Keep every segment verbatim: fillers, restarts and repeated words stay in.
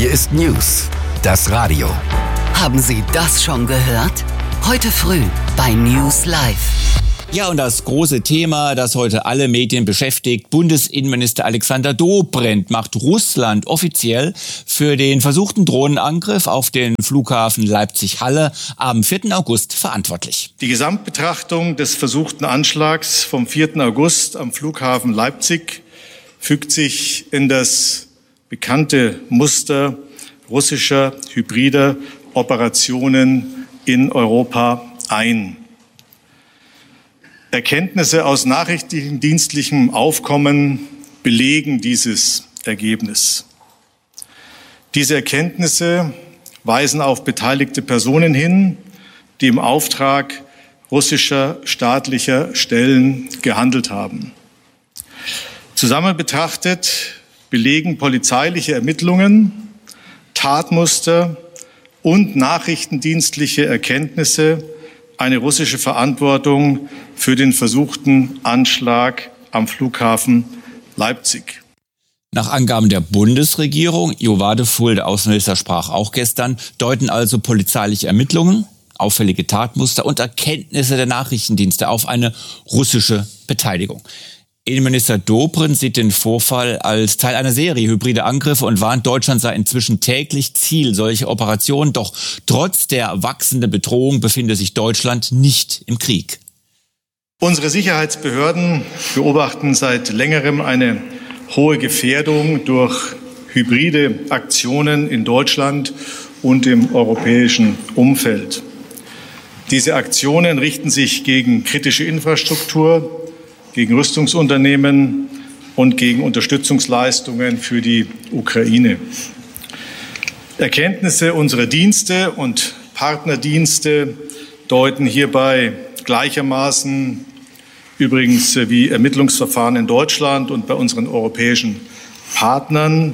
Hier ist News, das Radio. Haben Sie das schon gehört? Heute früh bei News Live. Ja, und das große Thema, das heute alle Medien beschäftigt: Bundesinnenminister Alexander Dobrindt macht Russland offiziell für den versuchten Drohnenangriff auf den Flughafen Leipzig-Halle am vierten August verantwortlich. Die Gesamtbetrachtung des versuchten Anschlags vom vierten August am Flughafen Leipzig fügt sich in das bekannte Muster russischer hybrider Operationen in Europa ein. Erkenntnisse aus nachrichtendienstlichem Aufkommen belegen dieses Ergebnis. Diese Erkenntnisse weisen auf beteiligte Personen hin, die im Auftrag russischer staatlicher Stellen gehandelt haben. Zusammen betrachtet belegen polizeiliche Ermittlungen, Tatmuster und nachrichtendienstliche Erkenntnisse eine russische Verantwortung für den versuchten Anschlag am Flughafen Leipzig. Nach Angaben der Bundesregierung, Jo Wadefuhl, der Außenminister, sprach auch gestern, deuten also polizeiliche Ermittlungen, auffällige Tatmuster und Erkenntnisse der Nachrichtendienste auf eine russische Beteiligung. Innenminister Dobrindt sieht den Vorfall als Teil einer Serie hybrider Angriffe und warnt, Deutschland sei inzwischen täglich Ziel solcher Operationen. Doch trotz der wachsenden Bedrohung befinde sich Deutschland nicht im Krieg. Unsere Sicherheitsbehörden beobachten seit längerem eine hohe Gefährdung durch hybride Aktionen in Deutschland und im europäischen Umfeld. Diese Aktionen richten sich gegen kritische Infrastruktur, gegen Rüstungsunternehmen und gegen Unterstützungsleistungen für die Ukraine. Erkenntnisse unserer Dienste und Partnerdienste deuten hierbei gleichermaßen übrigens wie Ermittlungsverfahren in Deutschland und bei unseren europäischen Partnern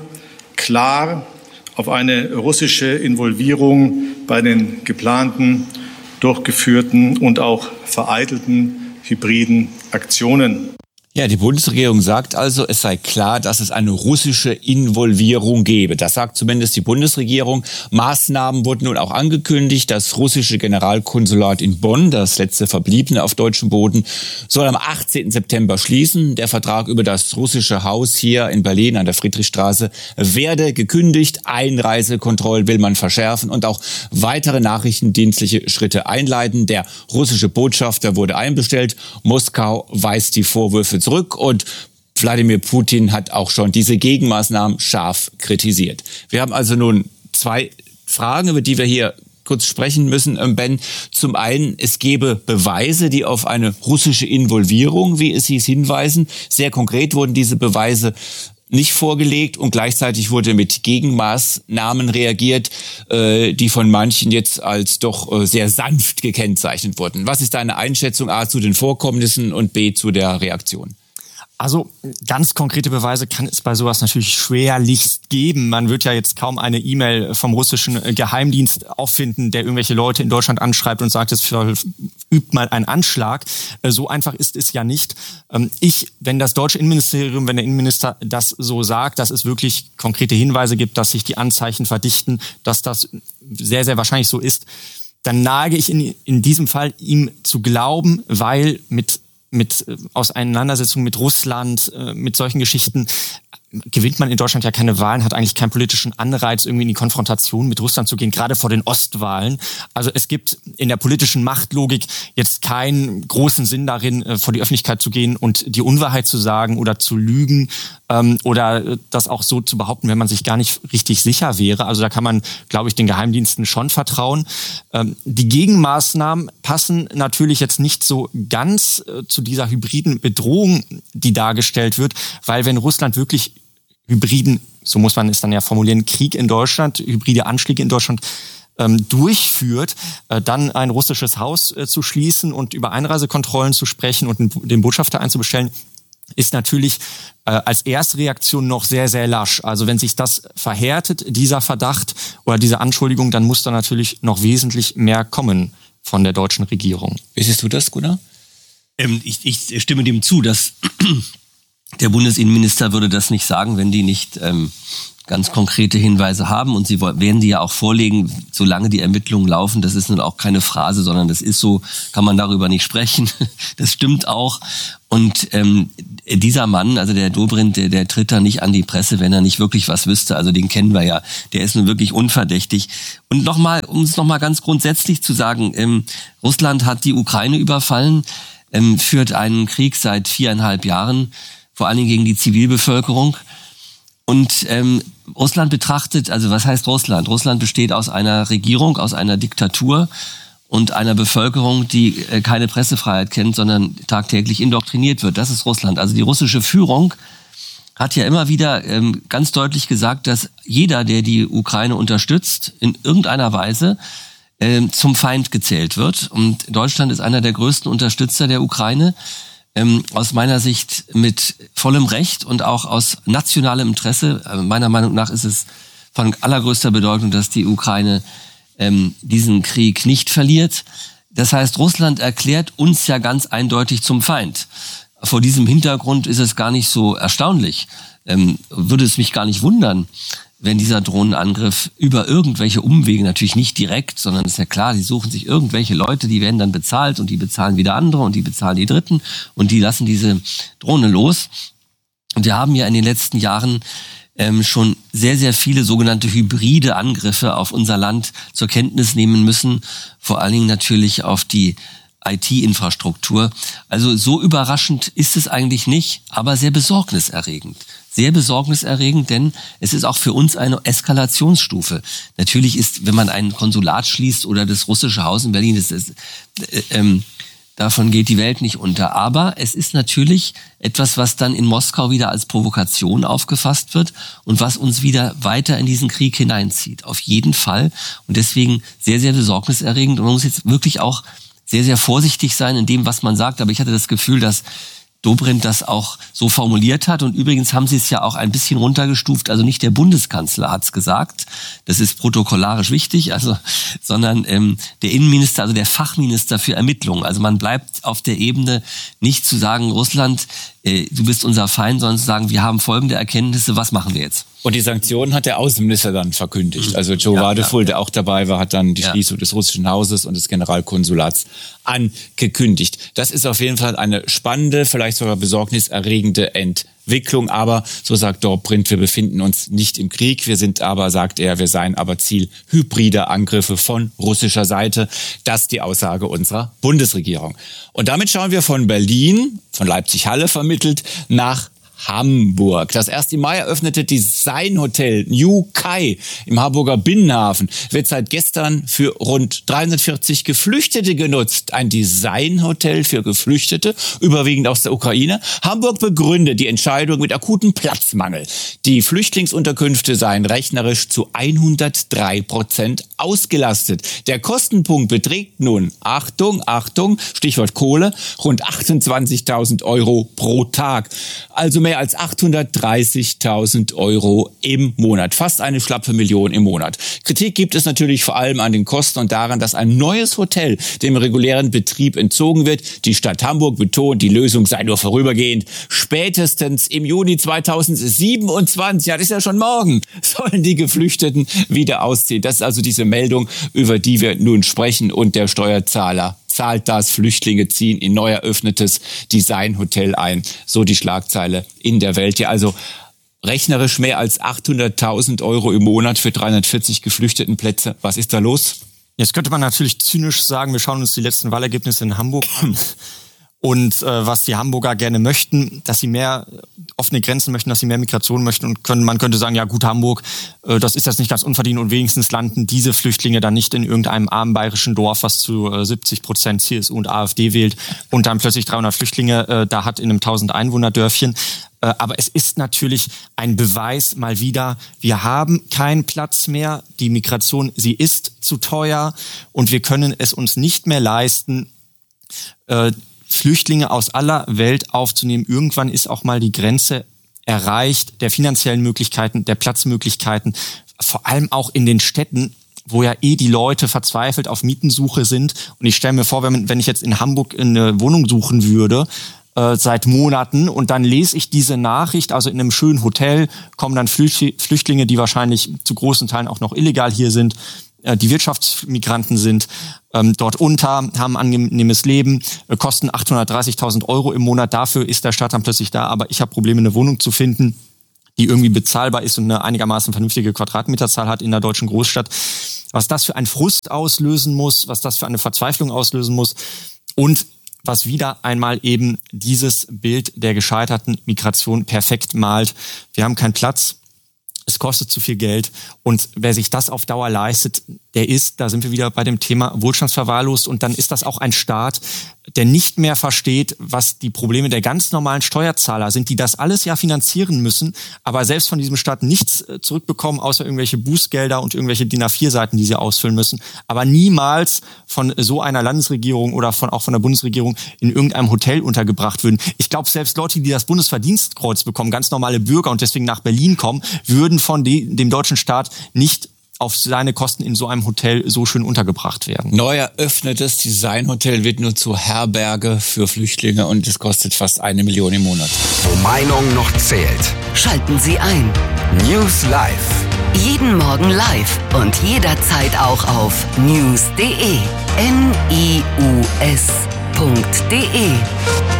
klar auf eine russische Involvierung bei den geplanten, durchgeführten und auch vereitelten hybriden Aktionen. Ja, die Bundesregierung sagt also, es sei klar, dass es eine russische Involvierung gebe. Das sagt zumindest die Bundesregierung. Maßnahmen wurden nun auch angekündigt. Das russische Generalkonsulat in Bonn, das letzte verbliebene auf deutschem Boden, soll am achtzehnten September schließen. Der Vertrag über das russische Haus hier in Berlin an der Friedrichstraße werde gekündigt. Einreisekontrollen will man verschärfen und auch weitere nachrichtendienstliche Schritte einleiten. Der russische Botschafter wurde einbestellt. Moskau weist die Vorwürfe zurück und Wladimir Putin hat auch schon diese Gegenmaßnahmen scharf kritisiert. Wir haben also nun zwei Fragen, über die wir hier kurz sprechen müssen, Ben. Zum einen, es gäbe Beweise, die auf eine russische Involvierung, wie es hieß, hinweisen. Sehr konkret wurden diese Beweise nicht vorgelegt und gleichzeitig wurde mit Gegenmaßnahmen reagiert, äh, die von manchen jetzt als doch äh, sehr sanft gekennzeichnet wurden. Was ist deine Einschätzung A zu den Vorkommnissen und B zu der Reaktion? Also ganz konkrete Beweise kann es bei sowas natürlich schwerlichst geben. Man wird ja jetzt kaum eine E-Mail vom russischen Geheimdienst auffinden, der irgendwelche Leute in Deutschland anschreibt und sagt, es übt mal einen Anschlag. So einfach ist es ja nicht. Ich, wenn das deutsche Innenministerium, wenn der Innenminister das so sagt, dass es wirklich konkrete Hinweise gibt, dass sich die Anzeichen verdichten, dass das sehr, sehr wahrscheinlich so ist, dann nage ich in, in diesem Fall ihm zu glauben, weil mit mit Auseinandersetzungen mit Russland, mit solchen Geschichten gewinnt man in Deutschland ja keine Wahlen, hat eigentlich keinen politischen Anreiz, irgendwie in die Konfrontation mit Russland zu gehen, gerade vor den Ostwahlen. Also es gibt in der politischen Machtlogik jetzt keinen großen Sinn darin, vor die Öffentlichkeit zu gehen und die Unwahrheit zu sagen oder zu lügen ähm, oder das auch so zu behaupten, wenn man sich gar nicht richtig sicher wäre. Also da kann man, glaube ich, den Geheimdiensten schon vertrauen. Ähm, die Gegenmaßnahmen passen natürlich jetzt nicht so ganz äh, zu dieser hybriden Bedrohung, die dargestellt wird, weil wenn Russland wirklich hybriden, so muss man es dann ja formulieren, Krieg in Deutschland, hybride Anschläge in Deutschland ähm, durchführt, äh, dann ein russisches Haus äh, zu schließen und über Einreisekontrollen zu sprechen und den, den Botschafter einzubestellen, ist natürlich äh, als Erstreaktion noch sehr, sehr lasch. Also wenn sich das verhärtet, dieser Verdacht oder diese Anschuldigung, dann muss da natürlich noch wesentlich mehr kommen von der deutschen Regierung. Wie siehst du das, Gunnar? Ähm, ich, ich stimme dem zu, dass der Bundesinnenminister würde das nicht sagen, wenn die nicht ähm, ganz konkrete Hinweise haben und sie werden die ja auch vorlegen, solange die Ermittlungen laufen. Das ist nun auch keine Phrase, sondern das ist so, kann man darüber nicht sprechen. Das stimmt auch. Und ähm, dieser Mann, also der Dobrindt, der, der tritt da nicht an die Presse, wenn er nicht wirklich was wüsste. Also den kennen wir ja. Der ist nun wirklich unverdächtig. Und nochmal, um es nochmal ganz grundsätzlich zu sagen, ähm, Russland hat die Ukraine überfallen, ähm, führt einen Krieg seit viereinhalb Jahren, vor allen Dingen gegen die Zivilbevölkerung. Und ähm, Russland betrachtet, also was heißt Russland? Russland besteht aus einer Regierung, aus einer Diktatur und einer Bevölkerung, die äh, keine Pressefreiheit kennt, sondern tagtäglich indoktriniert wird. Das ist Russland. Also die russische Führung hat ja immer wieder ähm, ganz deutlich gesagt, dass jeder, der die Ukraine unterstützt, in irgendeiner Weise ähm, zum Feind gezählt wird. Und Deutschland ist einer der größten Unterstützer der Ukraine. Ähm, aus meiner Sicht mit vollem Recht und auch aus nationalem Interesse. Äh, meiner Meinung nach ist es von allergrößter Bedeutung, dass die Ukraine ähm, diesen Krieg nicht verliert. Das heißt, Russland erklärt uns ja ganz eindeutig zum Feind. Vor diesem Hintergrund ist es gar nicht so erstaunlich. Ähm, würde es mich gar nicht wundern, wenn dieser Drohnenangriff über irgendwelche Umwege, natürlich nicht direkt, sondern ist ja klar, die suchen sich irgendwelche Leute, die werden dann bezahlt und die bezahlen wieder andere und die bezahlen die Dritten und die lassen diese Drohne los. Und wir haben ja in den letzten Jahren ähm, schon sehr, sehr viele sogenannte hybride Angriffe auf unser Land zur Kenntnis nehmen müssen, vor allen Dingen natürlich auf die I T-Infrastruktur. Also so überraschend ist es eigentlich nicht, aber sehr besorgniserregend. Sehr besorgniserregend, denn es ist auch für uns eine Eskalationsstufe. Natürlich ist, wenn man ein Konsulat schließt oder das russische Haus in Berlin, das ist, äh, ähm, davon geht die Welt nicht unter. Aber es ist natürlich etwas, was dann in Moskau wieder als Provokation aufgefasst wird und was uns wieder weiter in diesen Krieg hineinzieht. Auf jeden Fall. Und deswegen sehr, sehr besorgniserregend. Und man muss jetzt wirklich auch sehr, sehr vorsichtig sein in dem, was man sagt. Aber ich hatte das Gefühl, dass Dobrindt das auch so formuliert hat. Und übrigens haben sie es ja auch ein bisschen runtergestuft. Also nicht der Bundeskanzler hat es gesagt. Das ist protokollarisch wichtig. Also, sondern ähm, der Innenminister, also der Fachminister für Ermittlungen. Also man bleibt auf der Ebene nicht zu sagen, Russland, äh, du bist unser Feind, sondern zu sagen, wir haben folgende Erkenntnisse, was machen wir jetzt? Und die Sanktionen hat der Außenminister dann verkündigt. Also Joe ja, Wadefull, ja. der auch dabei war, hat dann die Ja. Schließung des russischen Hauses und des Generalkonsulats angekündigt. Das ist auf jeden Fall eine spannende, vielleicht sogar besorgniserregende Entwicklung. Aber, so sagt Dobrindt, wir befinden uns nicht im Krieg. Wir sind aber, sagt er, wir seien aber Ziel hybrider Angriffe von russischer Seite. Das ist die Aussage unserer Bundesregierung. Und damit schauen wir von Berlin, von Leipzig-Halle vermittelt, nach Hamburg. Das erste Mai eröffnete Designhotel New Kai im Harburger Binnenhafen. Wird seit gestern für rund dreihundertvierzig Geflüchtete genutzt. Ein Designhotel für Geflüchtete, überwiegend aus der Ukraine. Hamburg begründet die Entscheidung mit akutem Platzmangel. Die Flüchtlingsunterkünfte seien rechnerisch zu hundertdrei Prozent ausgelastet. Der Kostenpunkt beträgt nun, Achtung, Achtung, Stichwort Kohle, rund achtundzwanzigtausend Euro pro Tag. Also mehr als achthundertdreißigtausend Euro im Monat. Fast eine schlappe Million im Monat. Kritik gibt es natürlich vor allem an den Kosten und daran, dass ein neues Hotel dem regulären Betrieb entzogen wird. Die Stadt Hamburg betont, die Lösung sei nur vorübergehend. Spätestens im Juni zweitausendsiebenundzwanzig, ja, das ist ja schon morgen, sollen die Geflüchteten wieder ausziehen. Das ist also diese Meldung, über die wir nun sprechen, und der Steuerzahler zahlt das. Flüchtlinge ziehen in neu eröffnetes Designhotel ein. So die Schlagzeile in der Welt. Ja, also rechnerisch mehr als achthunderttausend Euro im Monat für dreihundertvierzig Geflüchtetenplätze. Was ist da los? Jetzt könnte man natürlich zynisch sagen, wir schauen uns die letzten Wahlergebnisse in Hamburg an. Und äh, was die Hamburger gerne möchten, dass sie mehr offene Grenzen möchten, dass sie mehr Migration möchten, und können, man könnte sagen, ja gut, Hamburg, äh, das ist jetzt nicht ganz unverdient, und wenigstens landen diese Flüchtlinge dann nicht in irgendeinem armen bayerischen Dorf, was zu äh, siebzig Prozent C S U und AfD wählt, und dann plötzlich dreihundert Flüchtlinge äh, da hat in einem tausend Einwohner Dörfchen. Äh, aber es ist natürlich ein Beweis mal wieder, wir haben keinen Platz mehr, die Migration, sie ist zu teuer, und wir können es uns nicht mehr leisten, äh, Flüchtlinge aus aller Welt aufzunehmen. Irgendwann ist auch mal die Grenze erreicht der finanziellen Möglichkeiten, der Platzmöglichkeiten, vor allem auch in den Städten, wo ja eh die Leute verzweifelt auf Mietensuche sind. Und ich stelle mir vor, wenn, wenn ich jetzt in Hamburg eine Wohnung suchen würde, äh, seit Monaten. Und dann lese ich diese Nachricht, also in einem schönen Hotel kommen dann Flücht- Flüchtlinge, die wahrscheinlich zu großen Teilen auch noch illegal hier sind, äh, die Wirtschaftsmigranten sind, ähm, dort unter, haben ein angenehmes Leben, äh, kosten achthundertdreißigtausend Euro im Monat. Dafür ist der Staat dann plötzlich da, aber ich habe Probleme, eine Wohnung zu finden, die irgendwie bezahlbar ist und eine einigermaßen vernünftige Quadratmeterzahl hat in der deutschen Großstadt. Was das für einen Frust auslösen muss, was das für eine Verzweiflung auslösen muss und was wieder einmal eben dieses Bild der gescheiterten Migration perfekt malt. Wir haben keinen Platz, es kostet zu viel Geld und wer sich das auf Dauer leistet, der ist, da sind wir wieder bei dem Thema wohlstandsverwahrlost und dann ist das auch ein Staat, der nicht mehr versteht, was die Probleme der ganz normalen Steuerzahler sind, die das alles ja finanzieren müssen, aber selbst von diesem Staat nichts zurückbekommen, außer irgendwelche Bußgelder und irgendwelche D I N A vier Seiten, die sie ausfüllen müssen, aber niemals von so einer Landesregierung oder von auch von der Bundesregierung in irgendeinem Hotel untergebracht würden. Ich glaube, selbst Leute, die das Bundesverdienstkreuz bekommen, ganz normale Bürger und deswegen nach Berlin kommen, würden von dem deutschen Staat nicht auf seine Kosten in so einem Hotel so schön untergebracht werden. Neu eröffnetes Designhotel wird nur zur Herberge für Flüchtlinge und es kostet fast eine Million im Monat. Wo Meinung noch zählt. Schalten Sie ein. News Live. Jeden Morgen live und jederzeit auch auf news punkt de. N I U S Punkt de.